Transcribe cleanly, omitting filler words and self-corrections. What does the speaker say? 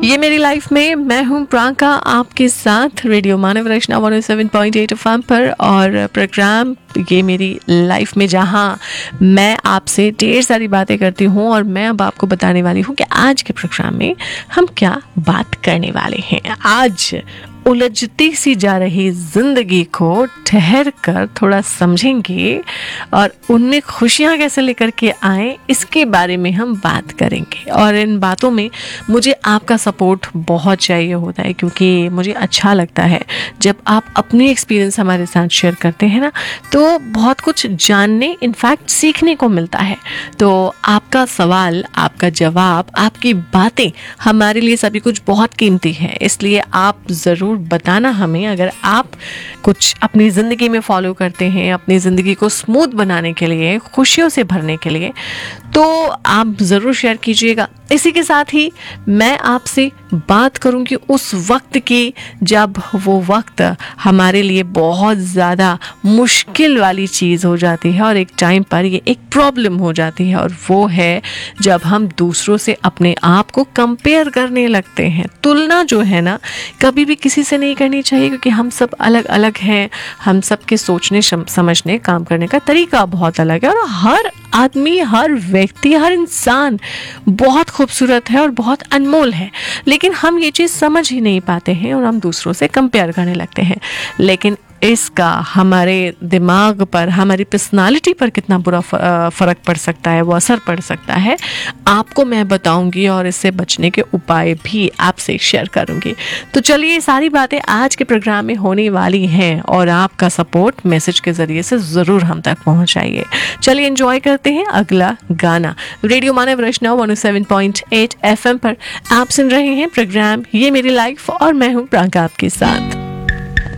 ये मेरी लाइफ में मैं हूँ प्रियंका आपके साथ रेडियो मानव रचना 107.8 एफएम पर और प्रोग्राम ये मेरी लाइफ में जहाँ मैं आपसे ढेर सारी बातें करती हूँ और मैं अब आपको बताने वाली हूँ कि आज के प्रोग्राम में हम क्या बात करने वाले हैं। आज उलझती सी जा रही जिंदगी को ठहर कर थोड़ा समझेंगे और उनमें खुशियाँ कैसे लेकर के आए इसके बारे में हम बात करेंगे। और इन बातों में मुझे आपका सपोर्ट बहुत चाहिए होता है, क्योंकि मुझे अच्छा लगता है जब आप अपनी एक्सपीरियंस हमारे साथ शेयर करते हैं ना, तो बहुत कुछ जानने इनफैक्ट सीखने को मिलता है। तो आपका सवाल, आपका जवाब, आपकी बातें हमारे लिए सभी कुछ बहुत कीमती है, इसलिए आप ज़रूर बताना हमें अगर आप कुछ अपनी ज़िंदगी में फॉलो करते हैं अपनी ज़िंदगी को स्मूथ बनाने के लिए, खुशियों से भरने के लिए, तो आप ज़रूर शेयर कीजिएगा। इसी के साथ ही मैं आपसे बात करूंगी उस वक्त की जब वो वक्त हमारे लिए बहुत ज़्यादा मुश्किल वाली चीज़ हो जाती है और एक टाइम पर ये एक प्रॉब्लम हो जाती है, और वो है जब हम दूसरों से अपने आप को कंपेयर करने लगते हैं। तुलना जो है ना, कभी भी किसी से नहीं करनी चाहिए, क्योंकि हम सब अलग अलग हैं, हम सब के सोचने समझने काम करने का तरीका बहुत अलग है, और हर आदमी, हर व्यक्ति, हर इंसान बहुत खूबसूरत है और बहुत अनमोल है। लेकिन हम ये चीज़ समझ ही नहीं पाते हैं और हम दूसरों से कंपेयर करने लगते हैं। लेकिन इसका हमारे दिमाग पर, हमारी पर्सनालिटी पर कितना बुरा फ़र्क पड़ सकता है, वो असर पड़ सकता है, आपको मैं बताऊंगी और इससे बचने के उपाय भी आपसे शेयर करूंगी। तो चलिए, ये सारी बातें आज के प्रोग्राम में होने वाली हैं और आपका सपोर्ट मैसेज के ज़रिए से ज़रूर हम तक पहुंचाइए। चलिए एंजॉय करते हैं अगला गाना। रेडियो मानव रचना 107.8 FM पर आप सुन रहे हैं प्रोग्राम ये मेरी लाइफ और मैं हूँ प्रियंका आपके साथ।